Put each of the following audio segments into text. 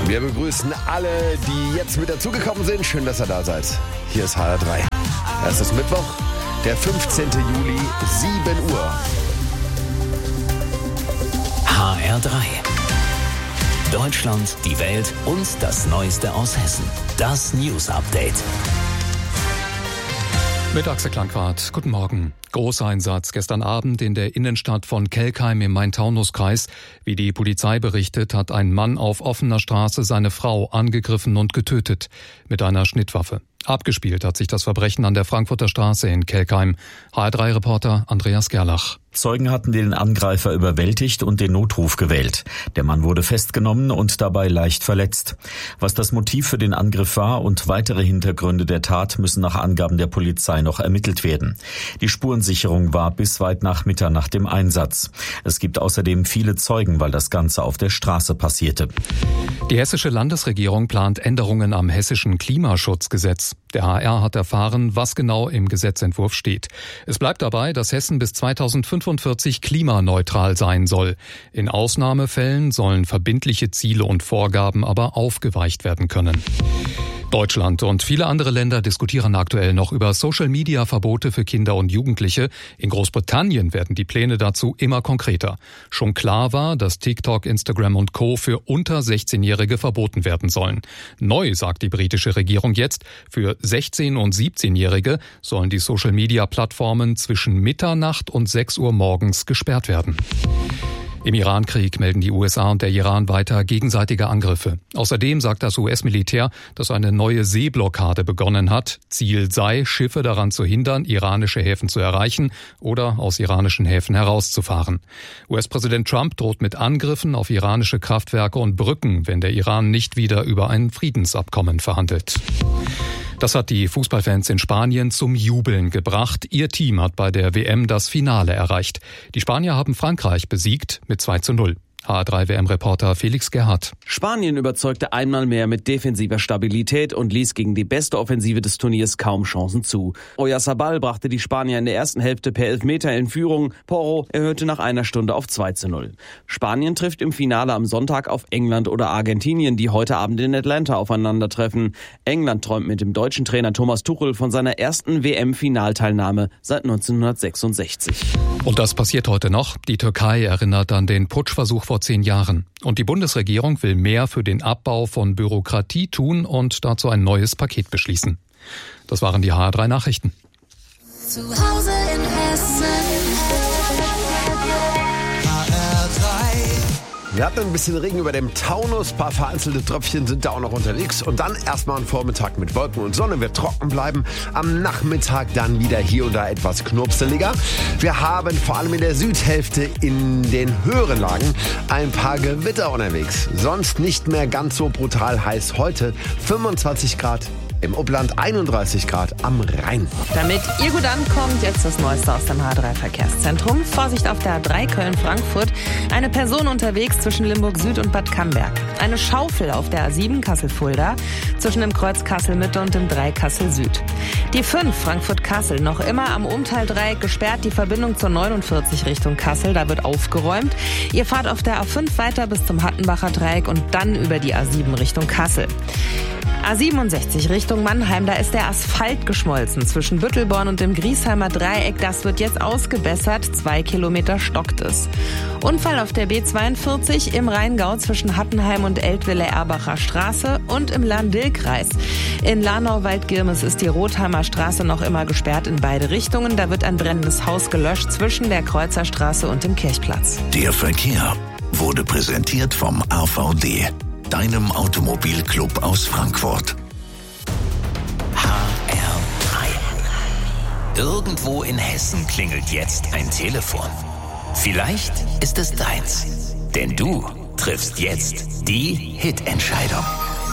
Wir begrüßen alle, die jetzt mit dazugekommen sind. Schön, dass ihr da seid. Hier ist HR3. Es ist Mittwoch, der 15. Juli, 7 Uhr. HR3. Deutschland, die Welt und das Neueste aus Hessen. Das News Update. Mit Axel Klankwart. Guten Morgen. Großeinsatz gestern Abend in der Innenstadt von Kelkheim im Main-Taunus-Kreis. Wie die Polizei berichtet, hat ein Mann auf offener Straße seine Frau angegriffen und getötet mit einer Schnittwaffe. Abgespielt hat sich das Verbrechen an der Frankfurter Straße in Kelkheim. HR3-Reporter Andreas Gerlach. Zeugen hatten den Angreifer überwältigt und den Notruf gewählt. Der Mann wurde festgenommen und dabei leicht verletzt. Was das Motiv für den Angriff war und weitere Hintergründe der Tat müssen nach Angaben der Polizei noch ermittelt werden. Die Spurensicherung war bis weit nach Mitternacht im Einsatz. Es gibt außerdem viele Zeugen, weil das Ganze auf der Straße passierte. Die hessische Landesregierung plant Änderungen am hessischen Klimaschutzgesetz. Der HR hat erfahren, was genau im Gesetzentwurf steht. Es bleibt dabei, dass Hessen bis 2045 klimaneutral sein soll. In Ausnahmefällen sollen verbindliche Ziele und Vorgaben aber aufgeweicht werden können. Deutschland und viele andere Länder diskutieren aktuell noch über Social-Media-Verbote für Kinder und Jugendliche. In Großbritannien werden die Pläne dazu immer konkreter. Schon klar war, dass TikTok, Instagram und Co. für unter 16-Jährige verboten werden sollen. Neu sagt die britische Regierung jetzt, für 16- und 17-Jährige sollen die Social-Media-Plattformen zwischen Mitternacht und 6 Uhr morgens gesperrt werden. Im Irankrieg melden die USA und der Iran weiter gegenseitige Angriffe. Außerdem sagt das US-Militär, dass eine neue Seeblockade begonnen hat. Ziel sei, Schiffe daran zu hindern, iranische Häfen zu erreichen oder aus iranischen Häfen herauszufahren. US-Präsident Trump droht mit Angriffen auf iranische Kraftwerke und Brücken, wenn der Iran nicht wieder über ein Friedensabkommen verhandelt. Das hat die Fußballfans in Spanien zum Jubeln gebracht. Ihr Team hat bei der WM das Finale erreicht. Die Spanier haben Frankreich besiegt mit 2:0. HR3-WM-Reporter Felix Gerhardt. Spanien überzeugte einmal mehr mit defensiver Stabilität und ließ gegen die beste Offensive des Turniers kaum Chancen zu. Oyarzabal brachte die Spanier in der ersten Hälfte per Elfmeter in Führung. Porro erhöhte nach einer Stunde auf 2:0. Spanien trifft im Finale am Sonntag auf England oder Argentinien, die heute Abend in Atlanta aufeinandertreffen. England träumt mit dem deutschen Trainer Thomas Tuchel von seiner ersten WM-Finalteilnahme seit 1966. Und das passiert heute noch. Die Türkei erinnert an den Putschversuch vor 10 Jahren. Und die Bundesregierung will mehr für den Abbau von Bürokratie tun und dazu ein neues Paket beschließen. Das waren die HR3 Nachrichten. Zu Hause in Hessen. Wir hatten ein bisschen Regen über dem Taunus, ein paar vereinzelte Tröpfchen sind da auch noch unterwegs und dann erstmal ein Vormittag mit Wolken und Sonne, wird trocken bleiben, am Nachmittag dann wieder hier und da etwas knurpseliger. Wir haben vor allem in der Südhälfte in den höheren Lagen ein paar Gewitter unterwegs, sonst nicht mehr ganz so brutal heiß. Heute 25 Grad. Im Upland 31 Grad am Rhein. Damit ihr gut ankommt, jetzt das Neueste aus dem H3-Verkehrszentrum. Vorsicht auf der A3 Köln-Frankfurt. Eine Person unterwegs zwischen Limburg Süd und Bad Camberg. Eine Schaufel auf der A7 Kassel-Fulda zwischen dem Kreuz Kassel-Mitte und dem 3 Kassel-Süd. Die 5 Frankfurt-Kassel noch immer am Umteildreieck gesperrt. Die Verbindung zur 49 Richtung Kassel, da wird aufgeräumt. Ihr fahrt auf der A5 weiter bis zum Hattenbacher Dreieck und dann über die A7 Richtung Kassel. A67 Richtung Mannheim, da ist der Asphalt geschmolzen zwischen Büttelborn und dem Griesheimer Dreieck. Das wird jetzt ausgebessert, 2 Kilometer stockt es. Unfall auf der B42 im Rheingau zwischen Hattenheim und Eltville-Erbacher Straße und im Lahn-Dill-Kreis. In Lahnau-Waldgirmes ist die Rotheimer Straße noch immer gesperrt in beide Richtungen. Da wird ein brennendes Haus gelöscht zwischen der Kreuzerstraße und dem Kirchplatz. Der Verkehr wurde präsentiert vom AVD, deinem Automobilclub aus Frankfurt. HR3. Irgendwo in Hessen klingelt jetzt ein Telefon. Vielleicht ist es deins, denn du triffst jetzt die Hitentscheidung.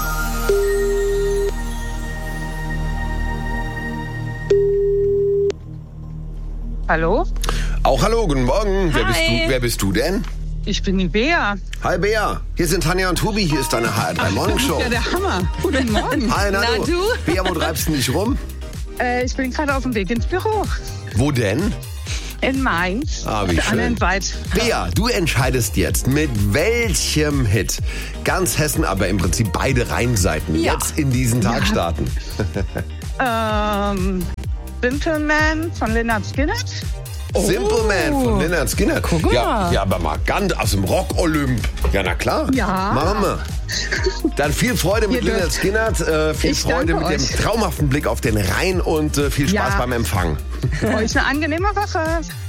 Hallo? Auch hallo, guten Morgen. Hi. Wer bist du denn? Ich bin die Bea. Hi Bea, hier sind Tanja und Tobi, hier ist deine HR3 Morgenshow. Ja, der Hammer. Guten Morgen. Hi, Na du? Bea, wo treibst du dich rum? Ich bin gerade auf dem Weg ins Büro. Wo denn? In Mainz. Wie auf der schön. anderen Seite. Bea, du entscheidest jetzt, mit welchem Hit ganz Hessen, aber im Prinzip beide Rheinseiten jetzt in diesen Tag starten. Simple Man von Lynyrd Skynyrd. Simple Man von Lynyrd Skynyrd. Guck mal. Ja, aber mal ganz aus dem Rock-Olymp. Ja, na klar. Ja. Machen wir. Dann viel Freude mit Ihr Lynyrd Skynyrd, viel Ich Freude danke mit dem euch. traumhaften Blick auf den Rhein und viel Spaß Ja. beim Empfang. Euch eine angenehme Woche.